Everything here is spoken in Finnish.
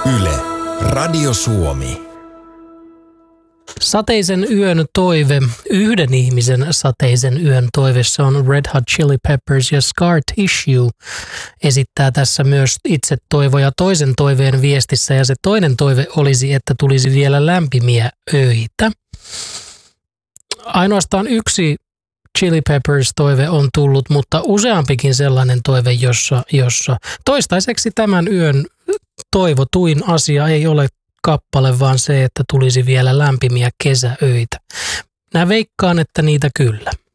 Yle, Radio Suomi. Sateisen yön toive, yhden ihmisen sateisen yön toive, se on Red Hot Chili Peppers ja Scar Tissue esittää tässä myös itse toivoja toisen toiveen viestissä, ja se toinen toive olisi, että tulisi vielä lämpimiä öitä. Ainoastaan yksi Chili Peppers-toive on tullut, mutta useampikin sellainen toive, jossa toistaiseksi tämän yön toivotuin asia ei ole kappale, vaan se, että tulisi vielä lämpimiä kesäöitä. Minä veikkaan, että niitä kyllä.